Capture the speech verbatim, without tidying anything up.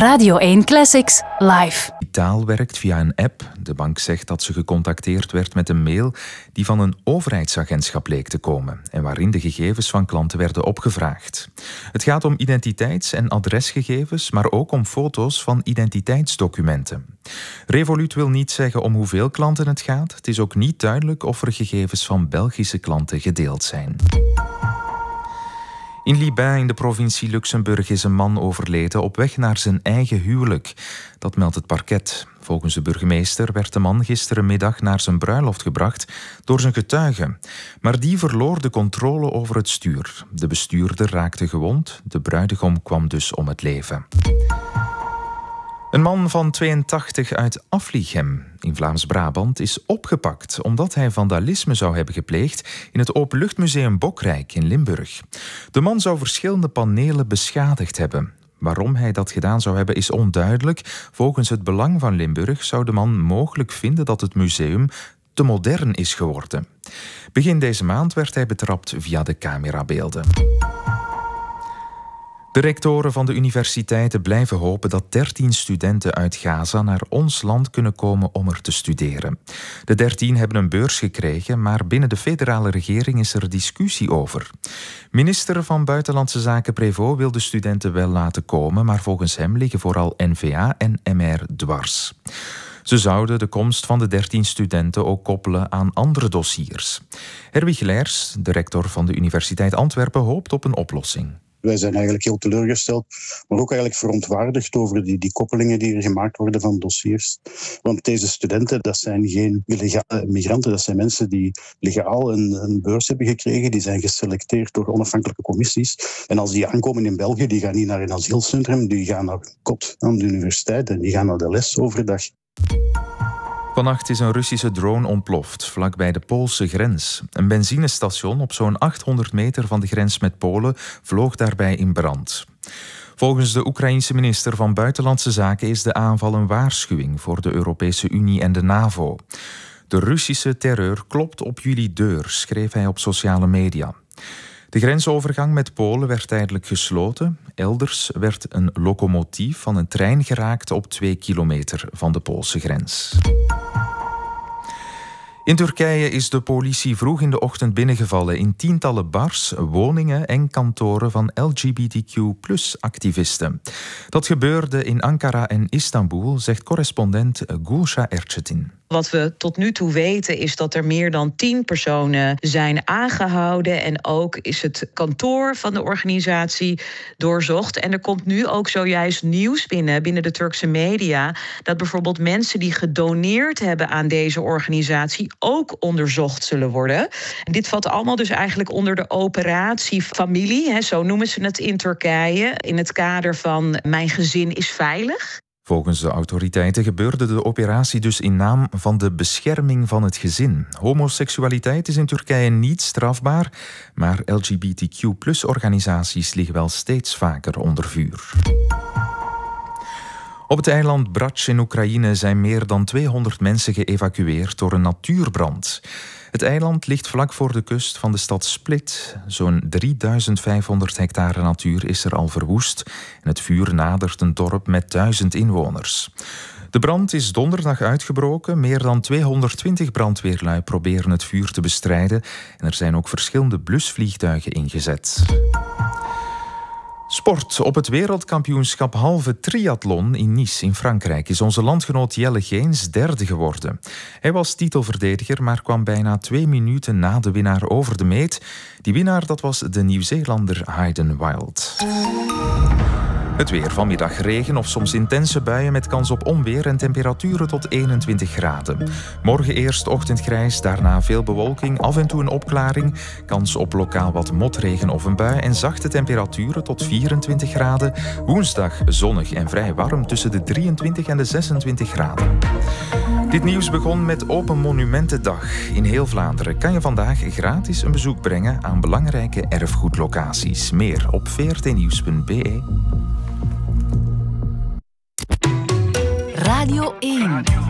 Radio één Classics live. Taal werkt via een app. De bank zegt dat ze gecontacteerd werd met een mail die van een overheidsagentschap leek te komen en waarin de gegevens van klanten werden opgevraagd. Het gaat om identiteits- en adresgegevens, maar ook om foto's van identiteitsdocumenten. Revolut wil niet zeggen om hoeveel klanten het gaat. Het is ook niet duidelijk of er gegevens van Belgische klanten gedeeld zijn. In Libin in de provincie Luxemburg is een man overleden op weg naar zijn eigen huwelijk. Dat meldt het parket. Volgens de burgemeester werd de man gisterenmiddag naar zijn bruiloft gebracht door zijn getuige. Maar die verloor de controle over het stuur. De bestuurder raakte gewond. De bruidegom kwam dus om het leven. Een man van tweeëntachtig uit Aflichem in Vlaams-Brabant is opgepakt omdat hij vandalisme zou hebben gepleegd in het Openluchtmuseum Bokrijk in Limburg. De man zou verschillende panelen beschadigd hebben. Waarom hij dat gedaan zou hebben is onduidelijk. Volgens het Belang van Limburg zou de man mogelijk vinden dat het museum te modern is geworden. Begin deze maand werd hij betrapt via de camerabeelden. De rectoren van de universiteiten blijven hopen dat dertien studenten uit Gaza naar ons land kunnen komen om er te studeren. De dertien hebben een beurs gekregen, maar binnen de federale regering is er discussie over. Minister van Buitenlandse Zaken Prévost wil de studenten wel laten komen, maar volgens hem liggen vooral N V A en M R dwars. Ze zouden de komst van de dertien studenten ook koppelen aan andere dossiers. Herwig Leers, de rector van de Universiteit Antwerpen, hoopt op een oplossing. Wij zijn eigenlijk heel teleurgesteld, maar ook eigenlijk verontwaardigd over die, die koppelingen die er gemaakt worden van dossiers. Want deze studenten, dat zijn geen illegale migranten, dat zijn mensen die legaal een, een beurs hebben gekregen, die zijn geselecteerd door onafhankelijke commissies. En als die aankomen in België, die gaan niet naar een asielcentrum, die gaan naar een kot aan de universiteit en die gaan naar de les overdag. Vannacht is een Russische drone ontploft, vlakbij de Poolse grens. Een benzinestation op zo'n achthonderd meter van de grens met Polen vloog daarbij in brand. Volgens de Oekraïense minister van Buitenlandse Zaken is de aanval een waarschuwing voor de Europese Unie en de NAVO. De Russische terreur klopt op jullie deur, schreef hij op sociale media. De grensovergang met Polen werd tijdelijk gesloten. Elders werd een locomotief van een trein geraakt op twee kilometer van de Poolse grens. In Turkije is de politie vroeg in de ochtend binnengevallen in tientallen bars, woningen en kantoren van L G B T Q plus activisten. Dat gebeurde in Ankara en Istanbul, zegt correspondent Gulşah Erçetin. Wat we tot nu toe weten is dat er meer dan tien personen zijn aangehouden. En ook is het kantoor van de organisatie doorzocht. En er komt nu ook zojuist nieuws binnen, binnen de Turkse media, dat bijvoorbeeld mensen die gedoneerd hebben aan deze organisatie ook onderzocht zullen worden. En dit valt allemaal dus eigenlijk onder de operatie familie, hè, zo noemen ze het in Turkije, in het kader van mijn gezin is veilig. Volgens de autoriteiten gebeurde de operatie dus in naam van de bescherming van het gezin. Homoseksualiteit is in Turkije niet strafbaar, maar L G B T Q plus organisaties liggen wel steeds vaker onder vuur. Op het eiland Brač in Oekraïne zijn meer dan tweehonderd mensen geëvacueerd door een natuurbrand. Het eiland ligt vlak voor de kust van de stad Split. Zo'n drieduizend vijfhonderd hectare natuur is er al verwoest en het vuur nadert een dorp met duizend inwoners. De brand is donderdag uitgebroken. Meer dan tweehonderdtwintig brandweerlui proberen het vuur te bestrijden en er zijn ook verschillende blusvliegtuigen ingezet. Sport. Op het wereldkampioenschap halve triathlon in Nice in Frankrijk is onze landgenoot Jelle Geens derde geworden. Hij was titelverdediger, maar kwam bijna twee minuten na de winnaar over de meet. Die winnaar, dat was de Nieuw-Zeelander Hayden Wild. Het weer. Vanmiddag regen of soms intense buien met kans op onweer en temperaturen tot eenentwintig graden. Morgen eerst ochtendgrijs, daarna veel bewolking, af en toe een opklaring, kans op lokaal wat motregen of een bui en zachte temperaturen tot vierentwintig graden. Woensdag zonnig en vrij warm tussen de drieëntwintig en de zesentwintig graden. Dit nieuws begon met Open Monumentendag. In heel Vlaanderen kan je vandaag gratis een bezoek brengen aan belangrijke erfgoedlocaties. Meer op v r t nieuws punt b e. Radio één.